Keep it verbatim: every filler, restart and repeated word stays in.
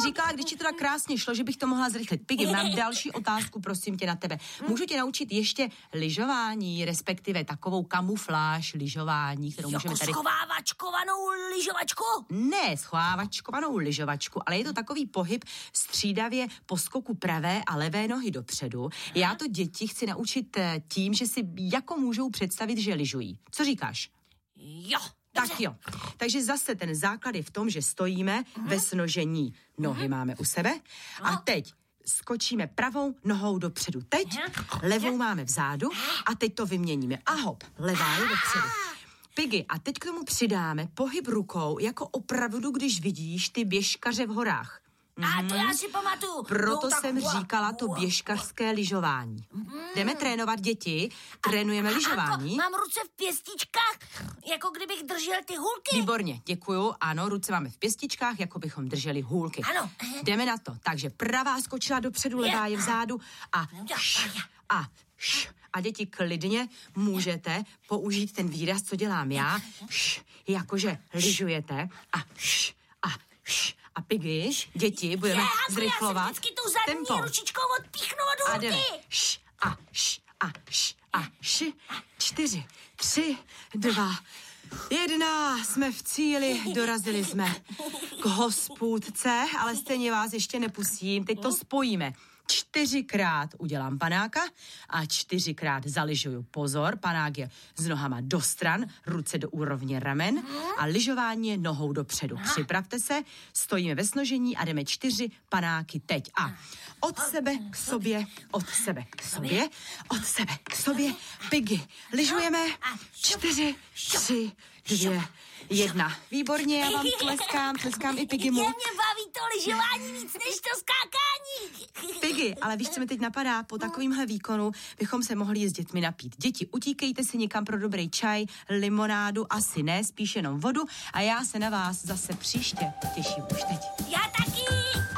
říkala, když ti to tak krásně šlo, že bych to mohla zrychlit. Piggy, mám další otázku, prosím tě, na tebe. Můžu tě naučit ještě lyžování, respektive takovou kamufláž lyžování, kterou jako můžeme tady... schovávačkovanou lyžovačku? Ne, schovávačkovanou lyžovačku, ale je to takový pohyb střídavě po skoku pravé a levé nohy dopředu. Já to děti chci naučit tím, že si jako můžou představit, že lyžují. Co říkáš? Jo. Tak jo. Takže zase ten základ je v tom, že stojíme uh-huh. ve snožení. Nohy uh-huh. máme u sebe a teď skočíme pravou nohou dopředu. Teď uh-huh. levou máme vzadu a teď to vyměníme. A hop, levá je dopředu. Piggy, a teď k tomu přidáme pohyb rukou, jako opravdu, když vidíš ty běžkaře v horách. A to já si pamatuju. Proto no, jsem hua, říkala to hua. běžkařské lyžování. Jdeme trénovat děti, trénujeme lyžování. Mám ruce v pěstičkách, jako kdybych držel ty hůlky. Výborně, děkuju. Ano, ruce máme v pěstičkách, jako bychom drželi hůlky. Ano. Jdeme na to. Takže pravá skočila dopředu, levá je vzadu a š, a š. A děti, klidně můžete použít ten výraz, co dělám já. Š, jakože lyžujete a š, a š. A Piggy, děti, budeme já, zrychlovat já se vždycky tou zadní tempo. ručičkou odpíchnu od A jdeme. hůlky. Š, a š, a š, a š. Čtyři, tři, dva, jedna. Jsme v cíli, dorazili jsme k hospůdce, ale stejně vás ještě nepustím. Teď to spojíme. Čtyřikrát udělám panáka a čtyřikrát zalyžuju. Pozor, panák je s nohama do stran, ruce do úrovně ramen a lyžování je nohou dopředu. Připravte se, stojíme ve snožení a jdeme čtyři panáky teď. A od sebe k sobě, od sebe k sobě, od sebe k sobě. Piggy, lyžujeme. Čtyři, tři, dvě, jedna. Výborně, já vám tleskám, tleskám i Piggymu. Mě baví to lyžování víc než to skákání. Piggy, ale víš, co mi teď napadá? Po takovýmhle výkonu bychom se mohli jít s dětmi napít. Děti, utíkejte si někam pro dobrý čaj, limonádu, asi ne, spíš jenom vodu a já se na vás zase příště těším už teď. Já tak